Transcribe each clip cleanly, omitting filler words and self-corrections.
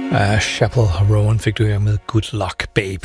Chappell Rowan fik du her med Good Luck Babe.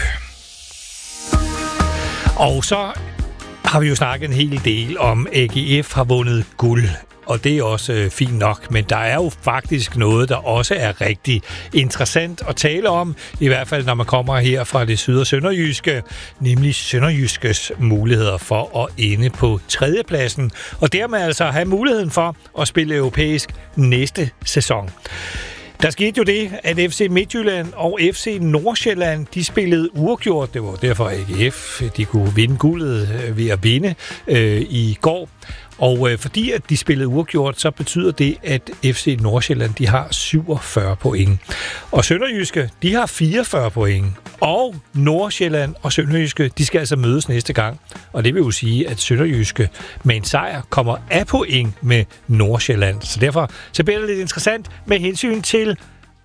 Og så har vi jo snakket en hel del om, AGF har vundet guld. Og det er også fint nok, men der er jo faktisk noget, der også er rigtig interessant at tale om, i hvert fald når man kommer her fra det syd- og sønderjyske, nemlig Sønderjyskes muligheder for at ende på tredjepladsen, og dermed altså have muligheden for at spille europæisk næste sæson. Der skete jo det, at FC Midtjylland og FC Nordsjælland, de spillede uafgjort. Det var derfor AGF, de kunne vinde guldet ved at vinde i går. Og fordi at de spillede uafgjort, så betyder det, at FC Nordsjælland, de har 47 point. Og Sønderjyske, de har 44 point. Og Nordsjælland og Sønderjyske, de skal altså mødes næste gang. Og det vil jo sige, at Sønderjyske med en sejr kommer af point med Nordsjælland. Så derfor så bliver det lidt interessant med hensyn til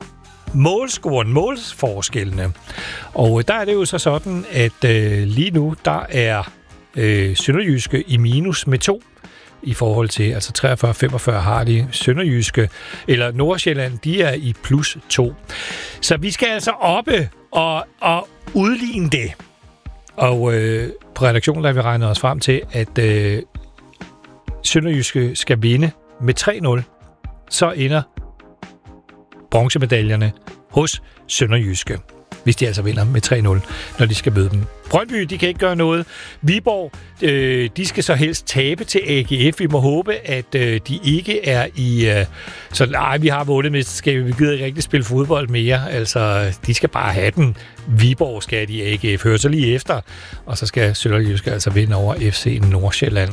målsforskellene. Og der er det jo så sådan, at lige nu, der er Sønderjyske i minus med 2. I forhold til, altså 43-45 har de Sønderjyske, eller Nordsjælland, de er i plus 2. Så vi skal altså oppe og udligne det. Og på redaktionen der har vi regnet os frem til, at Sønderjyske skal vinde med 3-0. Så ender bronzemedaljerne hos Sønderjyske, hvis de altså vinder med 3-0, når de skal møde dem. Brøndby, de kan ikke gøre noget. Viborg, de skal så helst tabe til AGF. Vi må håbe, at de ikke er i... så nej, vi har vundet mesterskabet. Vi gider ikke rigtig spille fodbold mere. Altså, de skal bare have den. Viborg skal de AGF. Hør så lige efter. Og så skal Sønderjyske altså vinde over FC Nordsjælland.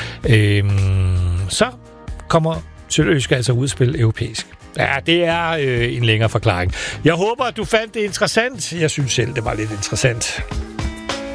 Så kommer Sønderjyske altså ud at spille europæisk. Ja, det er en længere forklaring. Jeg håber, at du fandt det interessant. Jeg synes selv, det var lidt interessant.